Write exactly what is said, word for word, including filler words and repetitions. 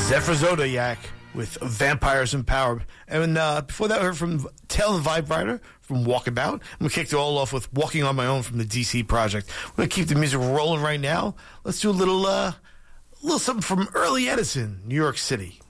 Zephyr Zodiac with Vampires in Power. And uh, before that, we heard from Tail and Vibrator from Walkabout. I'm going to kick it all off with Walking on My Own from the D C Project. We're going to keep the music rolling right now. Let's do a little, uh, a little something from early Edison, New York City.